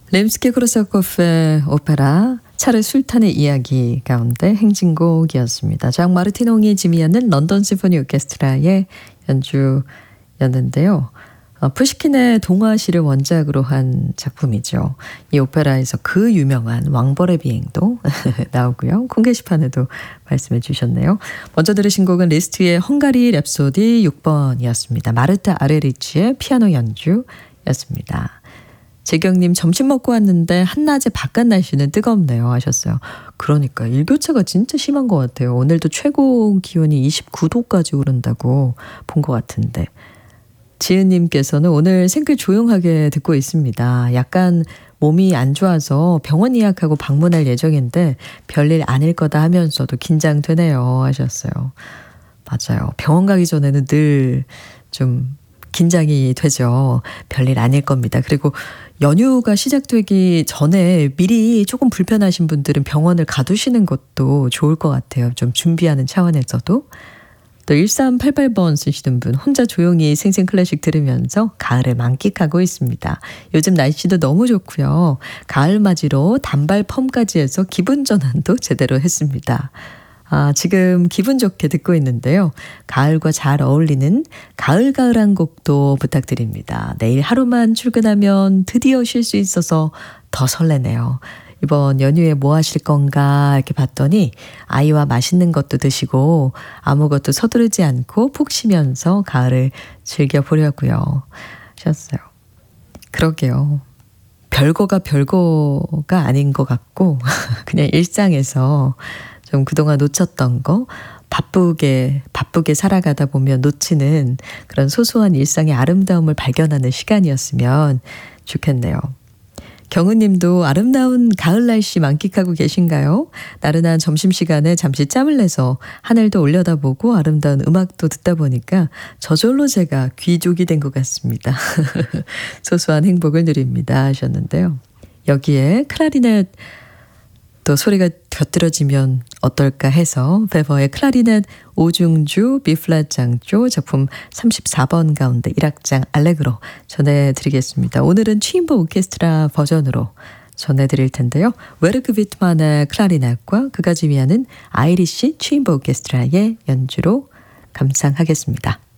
림스키-코르사코프의 오페라 차르 술탄의 이야기 가운데 행진곡이었습니다. 장 마르티노니 지미하는 런던 심포니 오케스트라의 연주였는데요. 푸시킨의 동화시를 원작으로 한 작품이죠. 이 오페라에서 그 유명한 왕벌의 비행도 나오고요. 콩 게시판에도 말씀해 주셨네요. 먼저 들으신 곡은 리스트의 헝가리 랩소디 6번이었습니다. 마르타 아레리치의 피아노 연주였습니다. 재경님 점심 먹고 왔는데 한낮에 바깥 날씨는 뜨겁네요 하셨어요. 그러니까 일교차가 진짜 심한 것 같아요. 오늘도 최고 기온이 29도까지 오른다고 본 것 같은데. 지은님께서는 오늘 생글 조용하게 듣고 있습니다. 약간 몸이 안 좋아서 병원 예약하고 방문할 예정인데 별일 아닐 거다 하면서도 긴장되네요 하셨어요. 맞아요. 병원 가기 전에는 늘 좀 긴장이 되죠. 별일 아닐 겁니다. 그리고 연휴가 시작되기 전에 미리 조금 불편하신 분들은 병원을 가두시는 것도 좋을 것 같아요. 좀 준비하는 차원에서도. 또 1388번 쓰시는 분 혼자 조용히 생생클래식 들으면서 가을을 만끽하고 있습니다. 요즘 날씨도 너무 좋고요. 가을 맞이로 단발 펌까지 해서 기분 전환도 제대로 했습니다. 지금 기분 좋게 듣고 있는데요. 가을과 잘 어울리는 가을가을한 곡도 부탁드립니다. 내일 하루만 출근하면 드디어 쉴 수 있어서 더 설레네요. 이번 연휴에 뭐 하실 건가 이렇게 봤더니 아이와 맛있는 것도 드시고 아무것도 서두르지 않고 푹 쉬면서 가을을 즐겨보려고요 하셨어요. 그러게요. 별거가 아닌 것 같고 그냥 일상에서 좀 그동안 놓쳤던 거 바쁘게 살아가다 보면 놓치는 그런 소소한 일상의 아름다움을 발견하는 시간이었으면 좋겠네요. 경은님도 아름다운 가을 날씨 만끽하고 계신가요? 나른한 점심시간에 잠시 짬을 내서 하늘도 올려다보고 아름다운 음악도 듣다 보니까 저절로 제가 귀족이 된 것 같습니다. 소소한 행복을 누립니다 하셨는데요. 여기에 클라리넷 또 소리가 곁들여지면 어떨까 해서 베버의 클라리넷 5중주 B플랫 장조 작품 34번 가운데 1악장 알레그로 전해드리겠습니다. 오늘은 취임보 오케스트라 버전으로 전해드릴 텐데요. 웨르크 비트만의 클라리넷과 그가 지휘하는 아이리시 취임보 오케스트라의 연주로 감상하겠습니다.